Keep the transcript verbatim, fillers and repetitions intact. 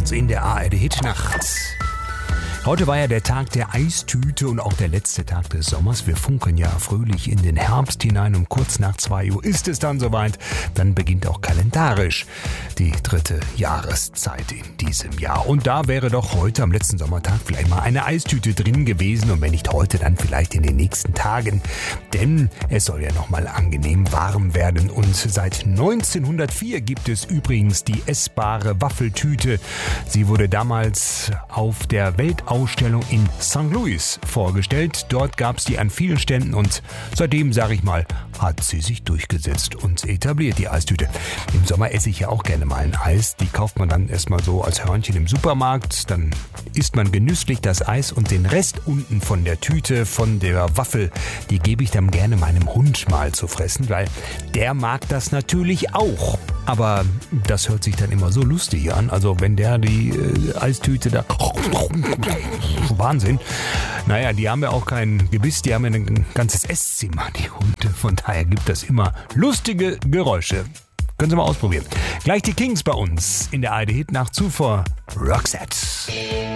uns in der A R D-Hitnacht. Heute war ja der Tag der Eistüte und auch der letzte Tag des Sommers. Wir funkeln ja fröhlich in den Herbst hinein. Um kurz nach zwei Uhr ist es dann soweit. Dann beginnt auch kalendarisch die dritte Jahreszeit in diesem Jahr. Und da wäre doch heute am letzten Sommertag vielleicht mal eine Eistüte drin gewesen. Und wenn nicht heute, dann vielleicht in den nächsten Tagen. Denn es soll ja noch mal angenehm warm werden. Und seit neunzehnhundertvier gibt es übrigens die essbare Waffeltüte. Sie wurde damals auf der Weltausstellung Ausstellung in Sankt Louis vorgestellt. Dort gab es die an vielen Ständen und seitdem, sage ich mal, hat sie sich durchgesetzt und etabliert, die Eistüte. Im Sommer esse ich ja auch gerne mal ein Eis. Die kauft man dann erstmal so als Hörnchen im Supermarkt. Dann isst man genüsslich das Eis und den Rest unten von der Tüte, von der Waffel, die gebe ich dann gerne meinem Hund mal zu fressen, weil der mag das natürlich auch. Aber das hört sich dann immer so lustig an. Also wenn der die äh, Eistüte da... Wahnsinn. Naja, die haben ja auch kein Gebiss, die haben ja ein ganzes Esszimmer, die Hunde. Von daher gibt das immer lustige Geräusche. Können Sie mal ausprobieren. Gleich die Kings bei uns in der A R D-Hitnacht. Zuvor Roxette.